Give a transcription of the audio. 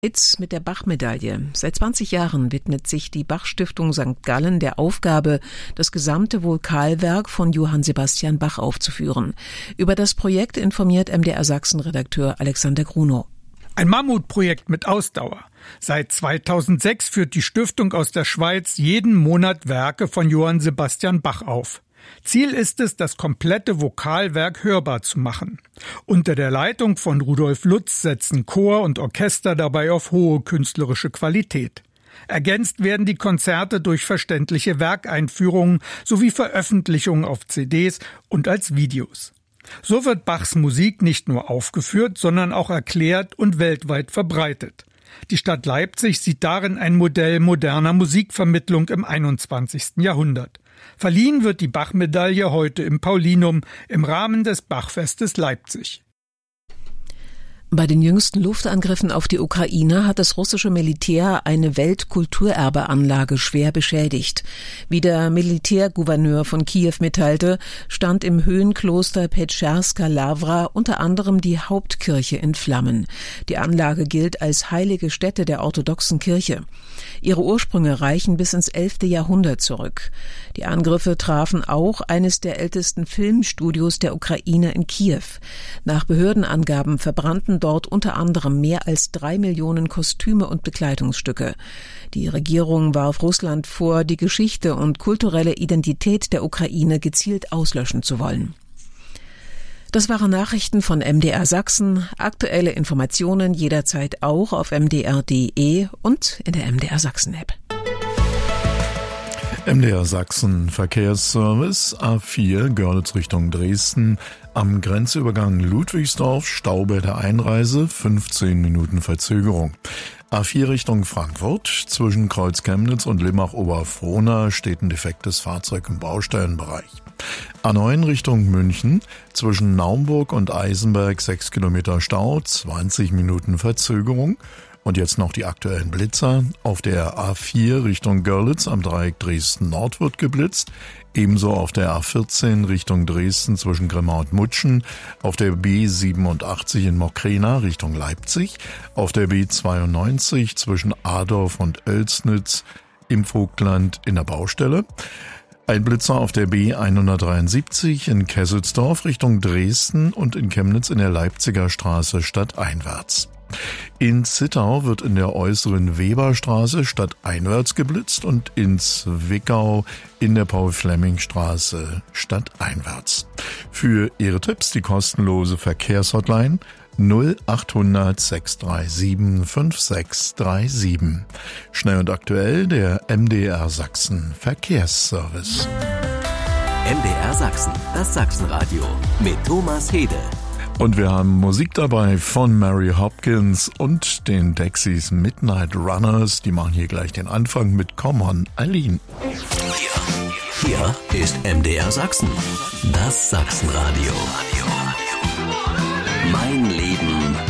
Mit der Bach-Medaille. Seit 20 Jahren widmet sich die Bach-Stiftung St. Gallen der Aufgabe, das gesamte Vokalwerk von Johann Sebastian Bach aufzuführen. Über das Projekt informiert MDR Sachsen-Redakteur Alexander Grunow. Ein Mammutprojekt mit Ausdauer. Seit 2006 führt die Stiftung aus der Schweiz jeden Monat Werke von Johann Sebastian Bach auf. Ziel ist es, das komplette Vokalwerk hörbar zu machen. Unter der Leitung von Rudolf Lutz setzen Chor und Orchester dabei auf hohe künstlerische Qualität. Ergänzt werden die Konzerte durch verständliche Werkeinführungen sowie Veröffentlichungen auf CDs und als Videos. So wird Bachs Musik nicht nur aufgeführt, sondern auch erklärt und weltweit verbreitet. Die Stadt Leipzig sieht darin ein Modell moderner Musikvermittlung im 21. Jahrhundert. Verliehen wird die Bach-Medaille heute im Paulinum im Rahmen des Bachfestes Leipzig. Bei den jüngsten Luftangriffen auf die Ukraine hat das russische Militär eine Weltkulturerbeanlage schwer beschädigt. Wie der Militärgouverneur von Kiew mitteilte, stand im Höhenkloster Petscherska Lawra unter anderem die Hauptkirche in Flammen. Die Anlage gilt als heilige Stätte der orthodoxen Kirche. Ihre Ursprünge reichen bis ins 11. Jahrhundert zurück. Die Angriffe trafen auch eines der ältesten Filmstudios der Ukraine in Kiew. Nach Behördenangaben verbrannten dort unter anderem mehr als 3 Millionen Kostüme und Bekleidungsstücke. Die Regierung warf Russland vor, die Geschichte und kulturelle Identität der Ukraine gezielt auslöschen zu wollen. Das waren Nachrichten von MDR Sachsen. Aktuelle Informationen jederzeit auch auf mdr.de und in der MDR Sachsen App. MDR Sachsen Verkehrsservice A4 Görlitz Richtung Dresden am Grenzübergang Ludwigsdorf, Stau bei der Einreise, 15 Minuten Verzögerung. A4 Richtung Frankfurt, zwischen Kreuz Chemnitz und Limbach-Oberfrohna steht ein defektes Fahrzeug im Baustellenbereich. A9 Richtung München, zwischen Naumburg und Eisenberg 6 Kilometer Stau, 20 Minuten Verzögerung. Und jetzt noch die aktuellen Blitzer. Auf der A4 Richtung Görlitz am Dreieck Dresden-Nord wird geblitzt. Ebenso auf der A14 Richtung Dresden zwischen Grimma und Mutschen. Auf der B87 in Mokrena Richtung Leipzig. Auf der B92 zwischen Adorf und Oelsnitz im Vogtland in der Baustelle. Ein Blitzer auf der B173 in Kesselsdorf Richtung Dresden und in Chemnitz in der Leipziger Straße stadteinwärts. In Zittau wird in der äußeren Weberstraße stadteinwärts geblitzt und in Zwickau in der Paul-Flemming-Straße stadteinwärts. Für Ihre Tipps die kostenlose Verkehrshotline 0800 637 5637. Schnell und aktuell der MDR Sachsen Verkehrsservice. MDR Sachsen, das Sachsenradio mit Thomas Hede. Und wir haben Musik dabei von Mary Hopkins und den Dexys Midnight Runners. Die machen hier gleich den Anfang mit Come On, Eileen. Hier ist MDR Sachsen, das Sachsenradio. Mein Leben